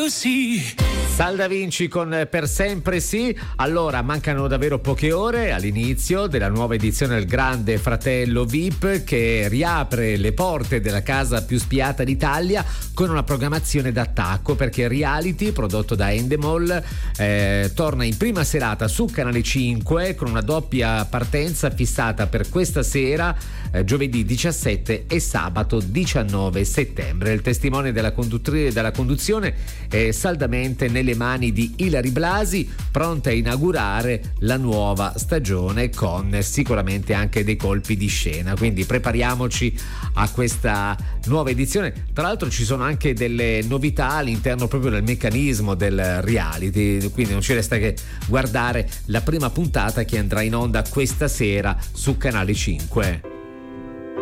sì. Sal Da Vinci con Per sempre sì. Allora, mancano davvero poche ore all'inizio della nuova edizione del Grande Fratello VIP, che riapre le porte della casa più spiata d'Italia con una programmazione d'attacco, perché Reality, prodotto da Endemol, torna in prima serata su Canale 5 con una doppia partenza fissata per questa sera, giovedì 17 e sabato 19 settembre. Il testimone della conduzione è saldamente nelle mani di Ilary Blasi, pronta a inaugurare la nuova stagione con sicuramente anche dei colpi di scena, quindi prepariamoci a questa nuova edizione. Tra l'altro ci sono anche delle novità all'interno proprio del meccanismo del reality, quindi non ci resta che guardare la prima puntata che andrà in onda questa sera su Canale 5.